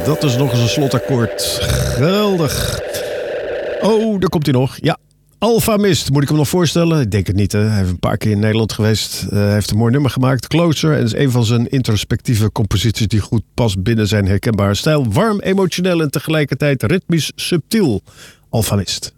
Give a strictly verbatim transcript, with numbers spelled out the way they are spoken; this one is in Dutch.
Dat is nog eens een slotakkoord. Geweldig. Oh, daar komt hij nog. Ja, Alpha Mist. Moet ik hem nog voorstellen? Ik denk het niet. Hè? Hij heeft een paar keer in Nederland geweest. Uh, hij heeft een mooi nummer gemaakt. Closer. En is een van zijn introspectieve composities die goed past binnen zijn herkenbare stijl. Warm, emotioneel en tegelijkertijd ritmisch subtiel. Alpha Mist.